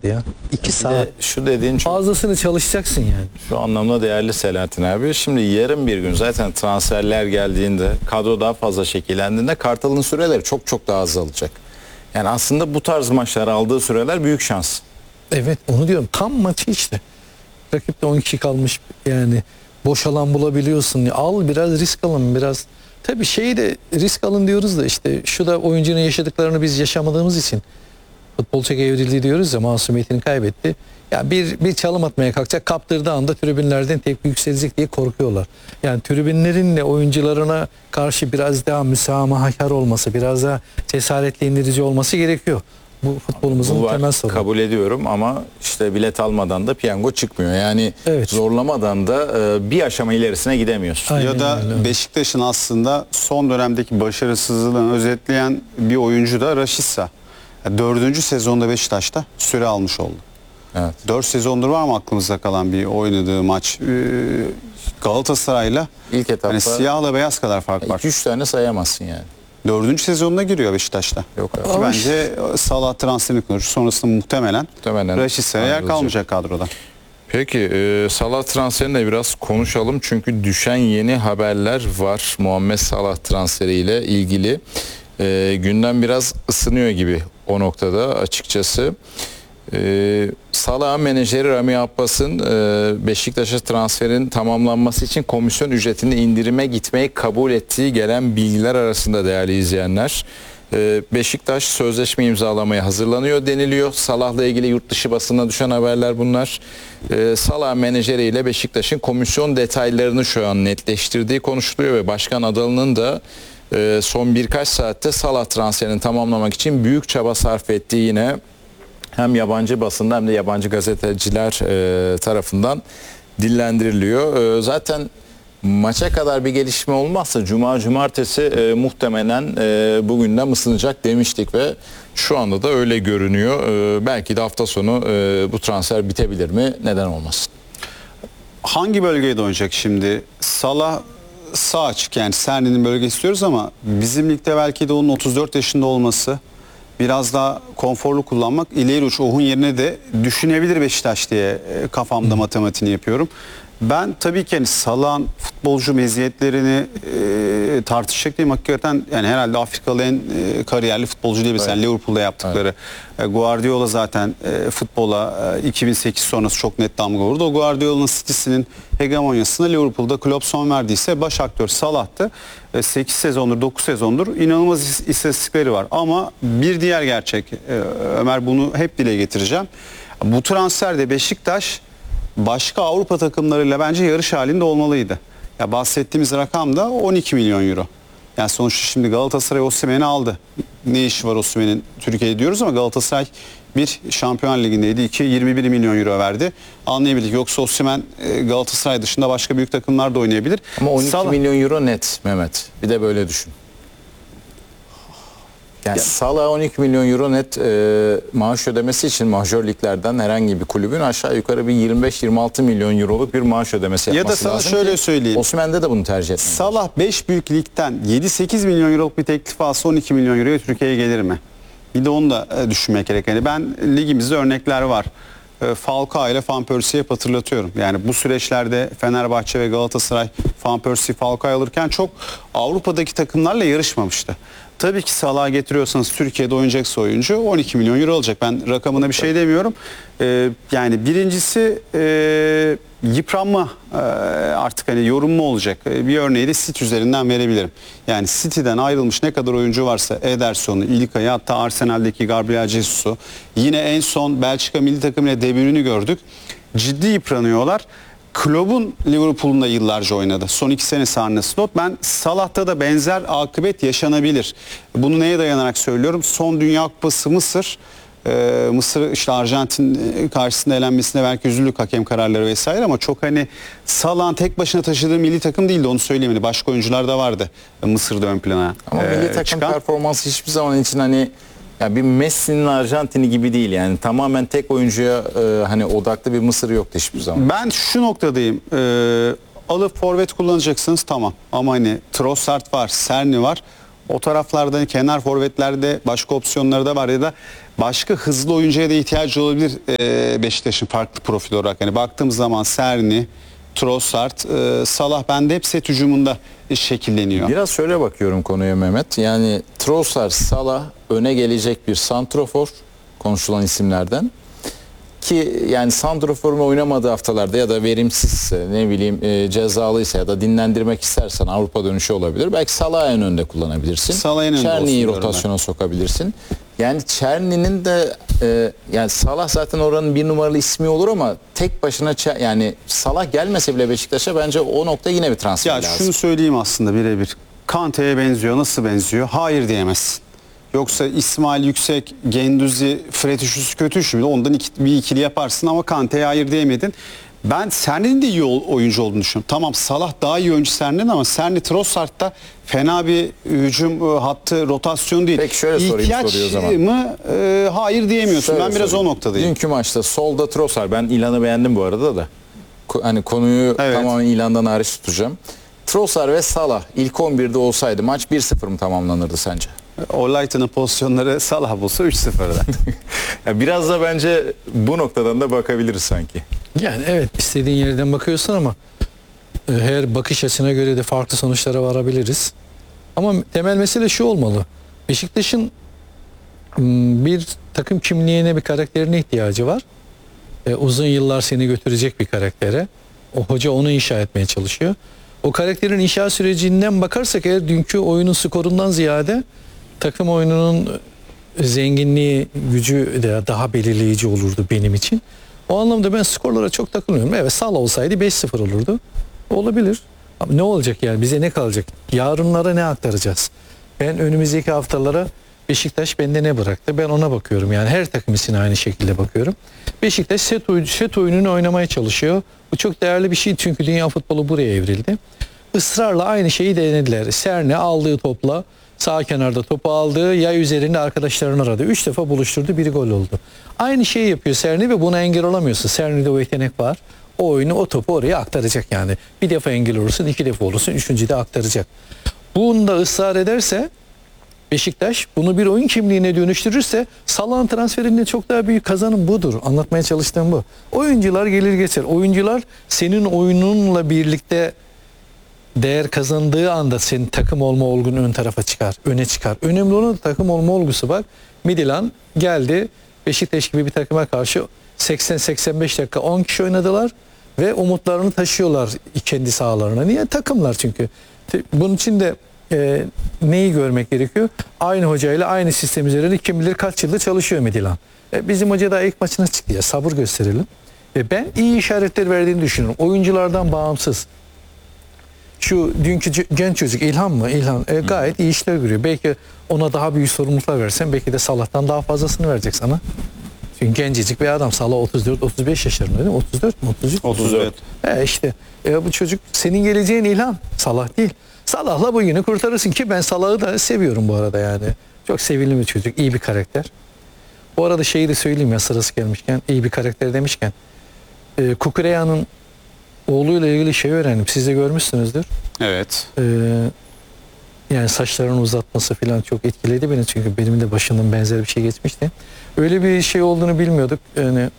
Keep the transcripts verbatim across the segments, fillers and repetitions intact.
saatte ya. iki saat. De, şu dediğin çok Fazlasını çalışacaksın yani. şu anlamda değerli Selahattin abi. Şimdi yarın bir gün zaten transferler geldiğinde, kadro daha fazla şekillendiğinde Kartal'ın süreleri çok çok daha azalacak. Yani aslında bu tarz maçlar aldığı süreler büyük şans. Evet, onu diyorum. Tam maçı işte. Rakipte on kişi kalmış yani. Boş alan bulabiliyorsun. Al biraz risk alın biraz. Tabii şeyi de risk alın diyoruz da işte şu da oyuncunun yaşadıklarını biz yaşamadığımız için futbol çeke evrildi diyoruz ya, masumiyetini kaybetti. Yani bir bir çalım atmaya kalkacak, kaptırdığı anda tribünlerden tepki yükselecek diye korkuyorlar. Yani tribünlerin oyuncularına karşı biraz daha müsamahakar olması, biraz daha cesaretli indirici olması gerekiyor. Bu futbolumuzun Bu var, temel sorunu. kabul ediyorum ama işte bilet almadan da piyango çıkmıyor. Yani Evet. zorlamadan da e, bir aşama ilerisine gidemiyorsun. Aynen Ya da öyle. Beşiktaş'ın aslında son dönemdeki başarısızlığını özetleyen bir oyuncu da Rashica. Yani dördüncü sezonda Beşiktaş'ta süre almış oldu. Evet. Dört sezondur var mı aklımızda kalan bir oynadığı maç? Ee, Galatasaray'la İlk etapta hani siyahla beyaz kadar fark var. iki üç tane sayamazsın yani. Dördüncü sezonuna giriyor Beşiktaş'ta. Yok abi. Ki Ama bence Salah transferini konuşur. Sonrasında muhtemelen, Muhtemelen Rashica'ya yer ayrılacak. kalmayacak kadroda. Peki e, Salah transferini de biraz konuşalım. Çünkü düşen yeni haberler var Muhammed Salah transferiyle ilgili. E, gündem biraz ısınıyor gibi o noktada açıkçası. E, Salah'ın menajeri Rami Abbas'ın e, Beşiktaş'a transferin tamamlanması için komisyon ücretinde indirime gitmeyi kabul ettiği gelen bilgiler arasında değerli izleyenler. E, Beşiktaş sözleşme imzalamaya hazırlanıyor deniliyor. Salah'la ilgili yurt dışı basına düşen haberler bunlar. E, Salah menajeriyle Beşiktaş'ın komisyon detaylarını şu an netleştirdiği konuşuluyor ve Başkan Adalı'nın da e, son birkaç saatte Salah transferini tamamlamak için büyük çaba sarf ettiği yine hem yabancı basında hem de yabancı gazeteciler e, tarafından dillendiriliyor. E, zaten maça kadar bir gelişme olmazsa Cuma Cumartesi e, muhtemelen e, bugünden ısınacak demiştik ve şu anda da öyle görünüyor. E, belki de hafta sonu e, bu transfer bitebilir mi? Neden olmasın? Hangi bölgeye de oynayacak şimdi? Salah sağ açık, yani Serni'nin bölgesi istiyoruz ama bizim ligde belki de onun otuz dört yaşında olması, biraz daha konforlu kullanmak, ileri uç Ohun yerine de düşünebilir Beşiktaş diye e, kafamda matematiğini yapıyorum. Ben tabii ki hani Salah'ın futbolcu meziyetlerini e, tartışacak değilim. Hakikaten yani herhalde Afrikalı en e, kariyerli futbolcu diyebiliriz. Yani Liverpool'da yaptıkları. E, Guardiola zaten e, futbola e, iki bin sekiz sonrası çok net damga vurdu. O Guardiola'nın City'sinin hegemonyasına Liverpool'da Klopp son verdiyse baş aktör Salah'tı. E, sekiz sezondur, dokuz sezondur inanılmaz is- istatistikleri var. Ama bir diğer gerçek, e, Ömer, bunu hep dile getireceğim. Bu transferde Beşiktaş başka Avrupa takımlarıyla bence yarış halinde olmalıydı. Ya bahsettiğimiz rakam da on iki milyon euro. Yani sonuçta şimdi Galatasaray Osimhen'i aldı. Ne işi var Osimhen'in Türkiye'de diyoruz ama Galatasaray bir Şampiyonlar Ligi'ndeydi. iki yirmi bir milyon euro verdi. Anlayabildik. Yoksa Osimhen Galatasaray dışında başka büyük takımlarda oynayabilir. Ama on iki Salah... milyon euro net Mehmet. Bir de böyle düşün. Yani Salah on iki milyon euro net e, maaş ödemesi için majör liglerden herhangi bir kulübün aşağı yukarı bir yirmi beş yirmi altı milyon euroluk bir maaş ödemesi yapması lazım. Ya da sana şöyle ki, söyleyeyim. Osimhen'de de bunu tercih etmeli. Salah beş büyük ligden yedi sekiz milyon euroluk bir teklif alsa on iki milyon euroya Türkiye'ye gelir mi? Bir de onu da düşünmek gerek. Yani ben ligimizde örnekler var. Falcao ile Van Persie'yi hep hatırlatıyorum. Yani bu süreçlerde Fenerbahçe ve Galatasaray Van Persie, Falcao alırken çok Avrupa'daki takımlarla yarışmamıştı. Tabii ki Salah'ı getiriyorsanız Türkiye'de oynayacaksa oyuncu on iki milyon euro alacak. Ben rakamına bir şey demiyorum. Ee, yani birincisi e, yıpranma e, artık hani yorumma olacak. E, bir örneği de City üzerinden verebilirim. Yani City'den ayrılmış ne kadar oyuncu varsa Ederson'u, İlkay'ı, hatta Arsenal'deki Gabriel Jesus'u, yine en son Belçika milli takımıyla debütünü gördük. Ciddi yıpranıyorlar. Klopp'un Liverpool'unda yıllarca oynadı. Son iki sene Arne Slot. Ben Salah'ta da benzer akıbet yaşanabilir. Bunu neye dayanarak söylüyorum? Son Dünya Kupası Mısır. Ee, Mısır işte Arjantin karşısında elenmesine belki üzüldük, hakem kararları vesaire, ama çok hani Salah'ın tek başına taşıdığı milli takım değildi, onu söyleyeyim. Yani başka oyuncular da vardı Mısır'da ön plana Ama e, milli takım çıkan. performansı hiçbir zaman için hani ya bir Messi'nin Arjantin'i gibi değil yani. Tamamen tek oyuncuya e, hani odaklı bir Mısır yoktu hiçbir zaman. Ben şu noktadayım. Ee, alıp forvet kullanacaksınız, tamam. Ama hani Trossard var, Serni var. O taraflarda hani kenar forvetlerde başka opsiyonları da var ya da başka hızlı oyuncuya da ihtiyacı olabilir e, Beşiktaş'ın farklı profil olarak. Yani baktığımız zaman Serni, Trossard, e, Salah bende hep set hücumunda şekilleniyor. Biraz şöyle bakıyorum konuya Mehmet. Yani Trossard, Salah öne gelecek bir santrofor konuşulan isimlerden. Ki yani santroforun oynamadığı haftalarda ya da verimsizse, ne bileyim e, cezalıysa ya da dinlendirmek istersen Avrupa dönüşü olabilir. Belki Salah'ı en önde kullanabilirsin. Salah en önde olsun Çerni'yi diyorum rotasyona sokabilirsin. Yani Çerni'nin de e, yani Salah zaten oranın bir numaralı ismi olur ama tek başına Çer- yani Salah gelmese bile Beşiktaş'a bence o nokta yine bir transfer Ya lazım. şunu söyleyeyim aslında birebir. Kante'ye benziyor. Nasıl benziyor? Hayır diyemezsin. Yoksa İsmail Yüksek, Genduzi, Fred üçlüsü kötü üçlü. Ondan iki, bir ikili yaparsın ama Kante'ye hayır diyemedin. Ben Serni'nin de iyi ol- oyuncu olduğunu düşünüyorum. Tamam Salah daha iyi oyuncu Serni'nin ama Serni Trossard'da fena bir hücum e, hattı rotasyon değil. Peki şöyle sorayım İhtiyaç soruyu o zaman. mı? E, hayır diyemiyorsun. Şöyle ben biraz sorayım. o noktadayım. Dünkü maçta solda Trossard, ben İlhan'ı beğendim bu arada da. Ko- Hani konuyu Evet. tamamen İlhan'dan hariç tutacağım. Trossard ve Salah ilk on birde olsaydı maç bir sıfır mı tamamlanırdı sence? Olayta'nın pozisyonları Salah bulsa üç sıfırda. Ya biraz da bence bu noktadan da bakabiliriz sanki. Yani evet, istediğin yerden bakıyorsun ama e, her bakış açısına göre de farklı sonuçlara varabiliriz. Ama temel mesele şu olmalı. Beşiktaş'ın m, bir takım kimliğine, bir karakterine ihtiyacı var. E, uzun yıllar seni götürecek bir karaktere. O hoca onu inşa etmeye çalışıyor. O karakterin inşa sürecinden bakarsak eğer dünkü oyunun skorundan ziyade takım oyununun zenginliği, gücü de daha belirleyici olurdu benim için. O anlamda ben skorlara çok takılmıyorum. Evet, Salah olsaydı beş sıfır olurdu. Olabilir. Ama ne olacak yani? Bize ne kalacak? Yarınlara ne aktaracağız? Ben önümüzdeki haftalara Beşiktaş bende ne bıraktı? Ben ona bakıyorum. Yani her takım için aynı şekilde bakıyorum. Beşiktaş set, oyun, set oyununu oynamaya çalışıyor. Bu çok değerli bir şey çünkü dünya futbolu buraya evrildi. Israrla aynı şeyi denediler. Serni aldığı topla sağ kenarda topu aldı, yay üzerinde arkadaşlarını aradı. Üç defa buluşturdu, bir gol oldu. Aynı şeyi yapıyor Serni ve buna engel olamıyorsun. Serni'de o yetenek var. O oyunu, o topu oraya aktaracak yani. Bir defa engel olursun, iki defa olursun, üçüncü de aktaracak. Bunda ısrar ederse Beşiktaş bunu bir oyun kimliğine dönüştürürse Salah'ın transferinde çok daha büyük kazanım budur. Anlatmaya çalıştığım bu. Oyuncular gelir geçer. Oyuncular senin oyununla birlikte değer kazandığı anda senin takım olma olgun ön tarafa çıkar, öne çıkar. Önemli olan takım olma olgusu bak. Midtjylland geldi Beşiktaş gibi bir takıma karşı seksen seksen beş dakika on kişi oynadılar ve umutlarını taşıyorlar kendi sahalarına. Niye? Takımlar çünkü. Bunun için de e, neyi görmek gerekiyor? Aynı hocayla aynı sistem üzerinde kim bilir kaç yıldır çalışıyor Midtjylland. E, bizim hoca da ilk maçına çıktı ya, sabır gösterelim. Ve ben iyi işaretler verdiğini düşünüyorum. Oyunculardan bağımsız. Şu dünkü genç çocuk İlhan mı? İlhan e, gayet iyi işler görüyor. Belki ona daha büyük sorumluluklar versen belki de Salah'tan daha fazlasını verecek sana. Çünkü gencecik bir adam. Salah otuz dört otuz beş yaşlarında değil mi? otuz dört mü? otuz üç mü? otuz dört. E işte e, bu çocuk senin geleceğin İlhan. Salah değil. Salah'la bu günü kurtarırsın ki ben Salah'ı da seviyorum bu arada yani. Çok sevimli bir çocuk. İyi bir karakter. Bu arada şeyi de söyleyeyim ya, sırası gelmişken, iyi bir karakter demişken. E, Kukureya'nın oğluyla ilgili şey öğrendim. Siz de görmüşsünüzdür. Evet. Ee, yani saçlarını uzatması falan çok etkiledi beni çünkü benim de başımdan benzer bir şey geçmişti. Öyle bir şey olduğunu bilmiyorduk. Yani,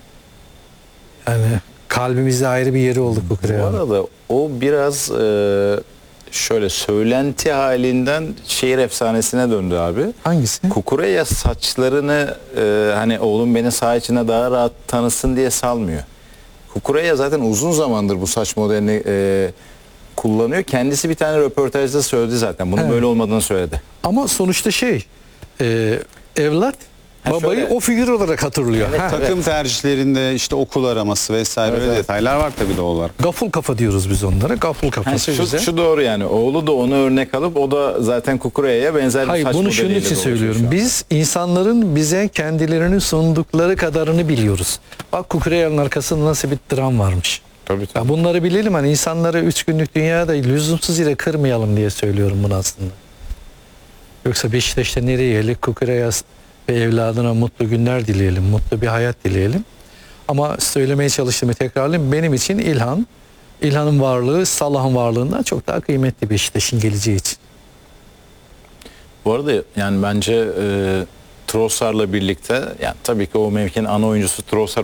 yani kalbimizde ayrı bir yeri oldu Bu Kukureya'nın. arada o biraz e, şöyle söylenti halinden şehir efsanesine döndü abi. Hangisi? Kukureya saçlarını e, hani oğlum beni saha içine daha rahat tanısın diye salmıyor. Kukureya zaten uzun zamandır bu saç modelini e, kullanıyor. Kendisi bir tane röportajda söyledi zaten. Bunun Evet. böyle olmadığını söyledi. Ama sonuçta şey e, evlat Ha, babayı şöyle- o figür olarak hatırlıyor. Evet, Ha, Takım tercihlerinde işte okul araması vesaire Evet, öyle evet. detaylar var tabii doğal olarak. Gaful kafa diyoruz biz onlara. Gaful Ha, kafası şu, güzel. şu doğru yani. Oğlu da onu örnek alıp o da zaten Kukureya'ya benzer bir Hayır, saç bunu şunun modeliyle için dolaşıyor söylüyorum. şu an. Biz insanların bize kendilerini sundukları kadarını biliyoruz. Bak Kukureya'nın arkasında nasıl bir dram varmış. Tabii tabii. Ya bunları bilelim, hani insanları üç günlük dünyada lüzumsuz yere kırmayalım diye söylüyorum bunu aslında. Yoksa Beşiktaş'ta nereye geldik? Kukureya ve evladına mutlu günler dileyelim, mutlu bir hayat dileyelim. Ama söylemeye çalıştığımı tekrarlayayım. Benim için İlhan, İlhan'ın varlığı Salah'ın varlığından çok daha kıymetli Beşiktaş'ın geleceği için. Bu arada yani bence e, Trossard'la birlikte, yani tabii ki o mevkinin ana oyuncusu Trossard